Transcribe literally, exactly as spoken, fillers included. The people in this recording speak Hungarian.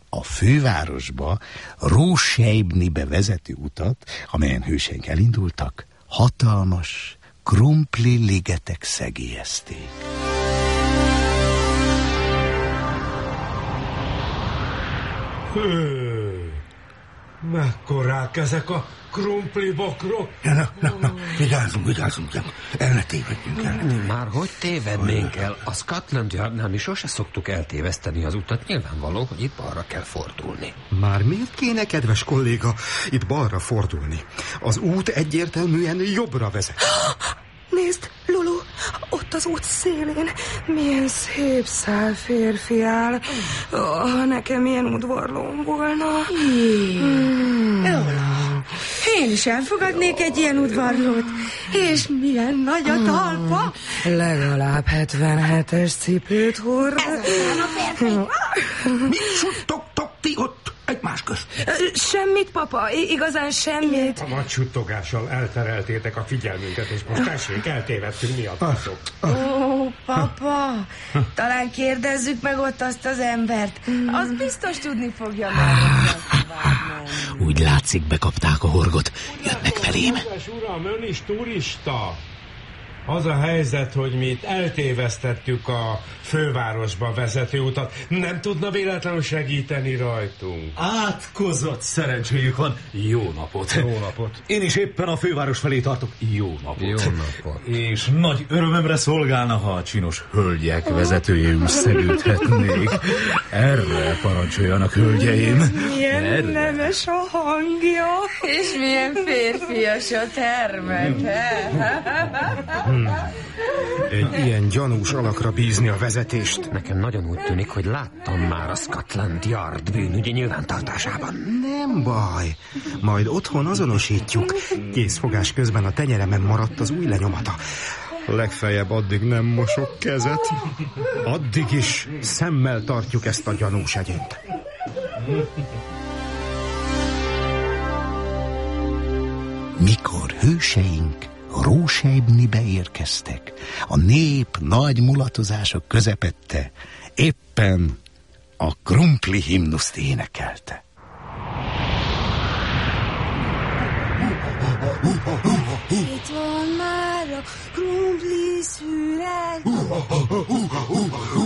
a fővárosba, Rósejbnibe vezető utat, amelyen hőseink elindultak, hatalmas krumpli ligetek szegélyezték. Hő, mekkorák ezek a krumpli bokrok? Ja, na, na, na, vigyázzunk, vigyázzunk, el ne tévedjünk el. Már hogy tévednénk el? A Scotland Yardnál mi sose szoktuk eltéveszteni az utat. Nyilvánvaló, hogy itt balra kell fordulni. Már miért kéne, kedves kolléga, itt balra fordulni? Az út egyértelműen jobbra vezet. Nézd, Lulu, ott az út szélén milyen szép szál férfi áll. Oh, nekem ilyen udvarlóm volna. Hmm. Lulu, én is elfogadnék egy ilyen udvarlót. És milyen nagy a talpa. Legalább hetvenhetes cipőt hord. Ez a férfi. Mit suttogtok ti ott egymás közt? Semmit, papa, igazán semmit. A nagy suttogással eltereltétek a figyelmünket, és most tessék, eltévedtünk miattatok. Ó, papa, talán kérdezzük meg ott azt az embert. Az biztos tudni fogja már. Úgy látszik, bekapták a horgot. Jönnek felém. Kedves uram, ön is turista. Az a helyzet, hogy mi itt eltévesztettük a fővárosba vezető utat. Nem tudna véletlenül segíteni rajtunk? Átkozott szerencséjük van. Jó napot. Jó napot. Én is éppen a főváros felé tartok. Jó napot. Jó napot. És nagy örömömre szolgálna, ha a csinos hölgyek vezetőjéül szegődhetnék. Erre parancsoljanak, hölgyeim. Milyen Erre. nemes a hangja. És milyen férfias a termete. Egy ilyen gyanús alakra bízni a vezetést. Nekem nagyon úgy tűnik, hogy láttam már a Scotland Yard bűnügyi nyilvántartásában. Nem baj, majd otthon azonosítjuk. Készfogás közben a tenyeremen maradt az új lenyomata. Legfeljebb addig nem mosok kezet. Addig is szemmel tartjuk ezt a gyanús egyént. Mikor hőseink Rósejbnibe érkeztek, a nép nagy mulatozások közepette éppen a krumpli himnuszt énekelte. Itt van már a krumpli szüret.